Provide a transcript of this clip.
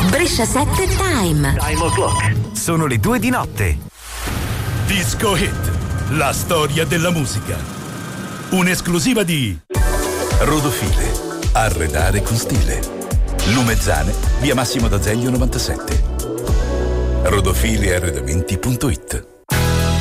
Brescia 7 Time. Time o'clock. Sono le 2 di notte. Disco Hit, la storia della musica. Un'esclusiva di Rodofile, arredare con stile. Lumezzane, via Massimo d'Azeglio 97. Rodofilearredamenti.it.